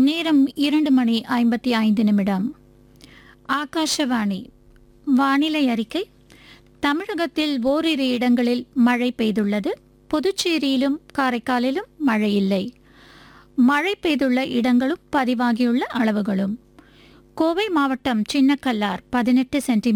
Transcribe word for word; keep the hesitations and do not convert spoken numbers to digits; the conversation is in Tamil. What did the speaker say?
நேரம் இரண்டு மணி ஐம்பத்தி ஐந்து நிமிடம். ஆகாஷவாணி வானிலை அறிக்கை. தமிழகத்தில் ஓரிரு இடங்களில் மழை பெய்துள்ளது. புதுச்சேரியிலும் காரைக்காலிலும் மழை இல்லை. மழை பெய்துள்ள இடங்களும் பதிவாகியுள்ள அளவுகளும்: கோவை மாவட்டம் சின்னக்கல்லார் பதினெட்டு சென்டிமீட்டர்